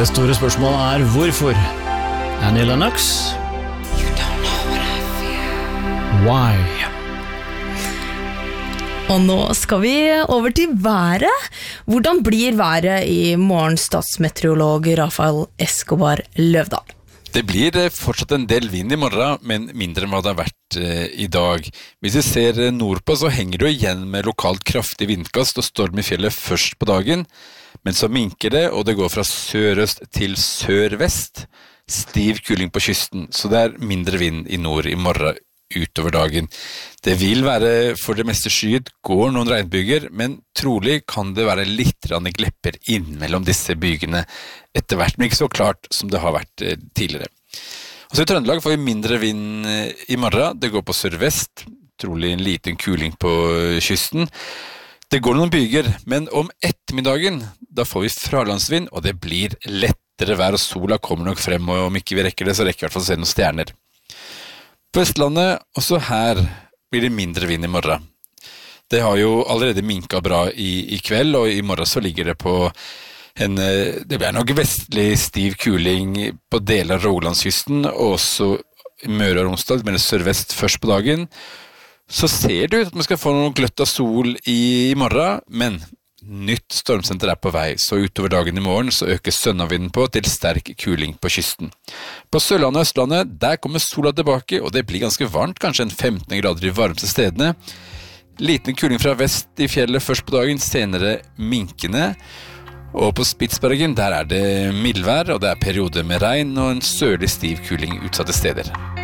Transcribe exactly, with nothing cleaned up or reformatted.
Det store spørsmålet er hvorfor? Annie Lennox? You don't know what I feel. Why? Og nå skal vi over til været. Hvordan blir været i morgen, statsmeteorolog Rafael Escobar Løvdahl? Det blir fortsatt en del vind i morgen, men mindre enn hva det har vært eh, i dag. Hvis vi ser nordpå, så henger det igjen med lokalt kraftig vindkast og storm i fjellet først på dagen, men så minker det, og det går fra sørøst til sørvest. Stiv kuling på kysten, så det er mindre vind i nord i morgen utover dagen. Det vil være for det meste skyet, går noen regnbyger, men trolig kan det være litt glepper innimellom disse bygene etter hvert, men ikke så klart som det har vært tidligere. Og så i Trøndelag får vi mindre vind i morgen. Det går på sørvest, trolig en liten kuling på kysten. Det går noen byger, men om ettermiddagen, da får vi fralandsvind, og det blir lettere vær, og sola kommer nok frem, og om ikke vi rekker det, så rekker vi i hvert fall å se noen stjerner. På Vestlandet, også her, blir det mindre vind i morgen. Det har jo allerede minket bra i, i kveld, og i morgen så ligger det på en, det blir nok vestlig stiv kuling på deler av Rogalandskysten, og også Møre og Romsdal, men sørvest først på dagen. Så ser det ut at man skal få noe gløtt av sol i, i morgen, men nytt stormsenter er på vei, så utover dagen i morgen så øker sønnavinden på til sterk kuling på kysten. På Sørlandet og Østlandet, der kommer sola tilbake, og det blir ganske varmt, kanskje en femten grader i varmeste stedene. Liten kuling fra vest i fjellet først på dagen, senere minkende. Og på Spitsbergen, der er det mildvær, og det er perioder med regn og en sørlig stiv kuling utsatte steder.